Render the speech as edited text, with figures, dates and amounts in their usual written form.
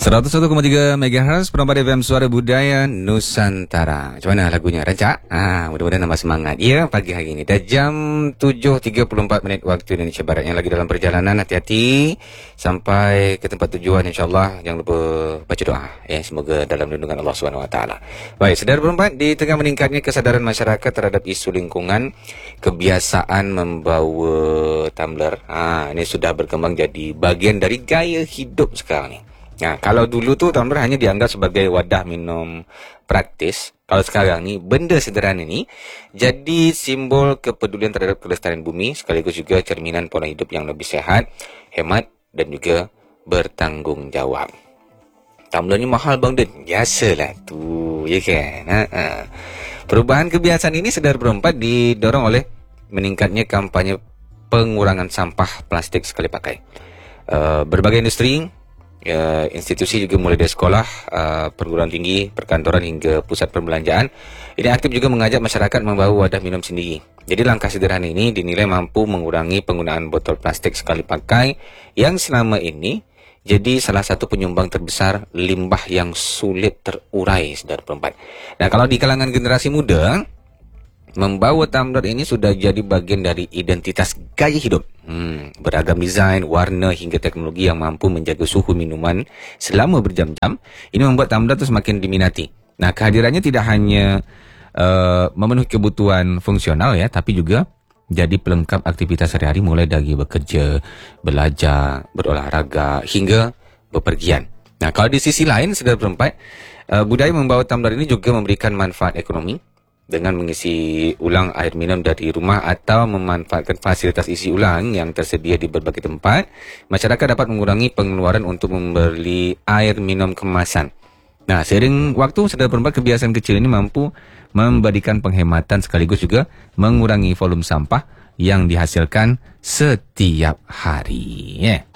101,3 MHz Perempat FM Suara Budaya Nusantara. Macam mana lagunya, Rancak? Mudah-mudahan nambah semangat. Ya, pagi hari ini dah jam 7.34 waktu Indonesia Barat. Yang lagi dalam perjalanan, hati-hati sampai ke tempat tujuan, insyaAllah. Jangan lupa baca doa, ya. Semoga dalam lindungan Allah SWT. Baik, saudara perempat, di tengah meningkatnya kesadaran masyarakat terhadap isu lingkungan, kebiasaan membawa tumbler ini sudah berkembang jadi bagian dari gaya hidup sekarang ni. Kalau dulu tu tumbler hanya dianggap sebagai wadah minum praktis. Kalau sekarang ni benda sederhana ni jadi simbol kepedulian terhadap kelestarian bumi, sekaligus juga cerminan pola hidup yang lebih sehat, hemat dan juga bertanggungjawab. Tumbler ni mahal bang Den. Biasalah tu, ya kan? Perubahan kebiasaan ini, saudara perempat, didorong oleh meningkatnya kampanye pengurangan sampah plastik sekali pakai. Berbagai industri, institusi juga mulai dari sekolah, perguruan tinggi, perkantoran hingga pusat perbelanjaan ini aktif juga mengajak masyarakat membawa wadah minum sendiri. Jadi langkah sederhana ini dinilai mampu mengurangi penggunaan botol plastik sekali pakai yang selama ini jadi salah satu penyumbang terbesar limbah yang sulit terurai, saudara perempat. Nah, kalau di kalangan generasi muda, membawa tumbler ini sudah jadi bagian dari identitas gaya hidup. Beragam desain, warna hingga teknologi yang mampu menjaga suhu minuman selama berjam-jam. Ini membuat tumbler itu semakin diminati. Nah, kehadirannya tidak hanya memenuhi kebutuhan fungsional, ya, tapi juga jadi pelengkap aktivitas sehari-hari, mulai dari bekerja, belajar, berolahraga hingga bepergian. Nah, kalau di sisi lain, saudara perempat, budaya membawa tumbler ini juga memberikan manfaat ekonomi. Dengan mengisi ulang air minum dari rumah atau memanfaatkan fasilitas isi ulang yang tersedia di berbagai tempat, masyarakat dapat mengurangi pengeluaran untuk membeli air minum kemasan. Nah, seiring waktu, saudara perempat, kebiasaan kecil ini mampu memberikan penghematan sekaligus juga mengurangi volume sampah yang dihasilkan setiap hari.